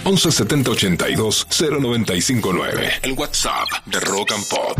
11 70 82 0959. El WhatsApp de Rock and Pop.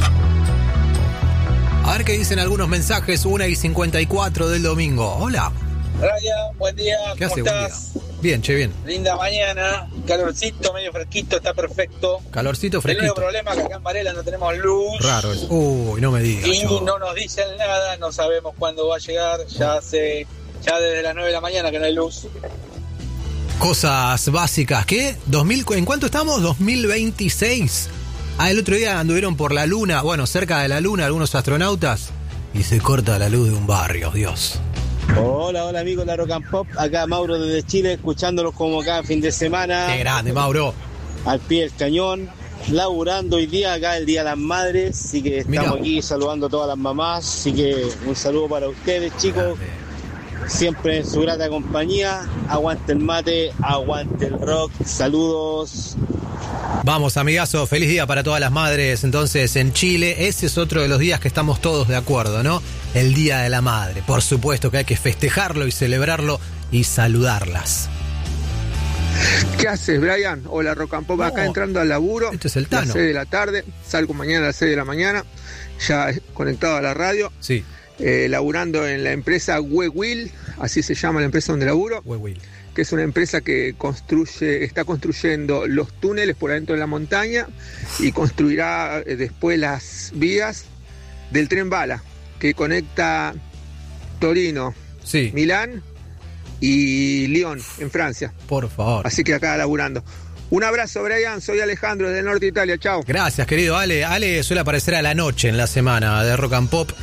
A ver qué dicen algunos mensajes. 1:54 del domingo. Hola. Ryan, buen día. ¿Qué ¿Cómo hace? estás? Buen día. Bien, che, bien. Linda mañana, calorcito, medio fresquito, está perfecto. Calorcito, El fresquito. único problema es que acá en Varela no tenemos luz. Raro es. Uy, no me digas. Y no nos dicen nada, no sabemos cuándo va a llegar. Ya desde las 9 de la mañana que no hay luz. Cosas básicas. ¿Qué? ¿En cuánto estamos? 2026. El otro día anduvieron por la luna, bueno, cerca de la luna, algunos astronautas, y se corta la luz de un barrio, Dios. Hola amigos de la Rock and Pop, acá Mauro desde Chile, escuchándolos como cada fin de semana. Qué grande, Mauro. Al pie del cañón, laburando hoy día, acá el Día de las Madres, así que estamos aquí saludando a todas las mamás, así que un saludo para ustedes, chicos. Siempre en su grata compañía. Aguante el mate, aguante el rock. Saludos. Vamos, amigazo, feliz día para todas las madres. Entonces, en Chile, ese es otro de los días que estamos todos de acuerdo, ¿no? El Día de la Madre. Por supuesto que hay que festejarlo y celebrarlo y saludarlas. ¿Qué haces, Brian? Hola, Rock and Pop, acá entrando al laburo. Esto es el Tano. A las 6 de la tarde, salgo mañana a las 6 de la mañana, ya conectado a la radio. Sí. Laburando en la empresa WeWill, así se llama la empresa donde laburo, WeWill, que es una empresa que está construyendo los túneles por adentro de la montaña y construirá después las vías del tren bala que conecta Torino, sí, Milán y Lyon en Francia. Por favor. Así que acá laburando. Un abrazo, Brian, soy Alejandro desde el norte de Italia, chao. Gracias, querido Ale. Ale suele aparecer a la noche en la semana de Rock and Pop.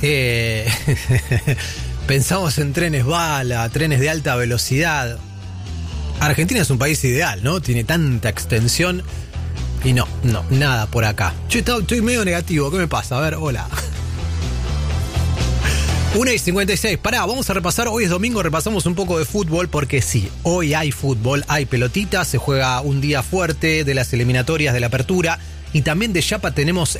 Pensamos en trenes bala, trenes de alta velocidad. Argentina es un país ideal, ¿no? Tiene tanta extensión y no, nada por acá. Yo estoy medio negativo, ¿qué me pasa? A ver, hola. 1:56, pará, vamos a repasar, hoy es domingo, repasamos un poco de fútbol porque sí, hoy hay fútbol, hay pelotita, se juega un día fuerte de las eliminatorias de la apertura y también de Chapa tenemos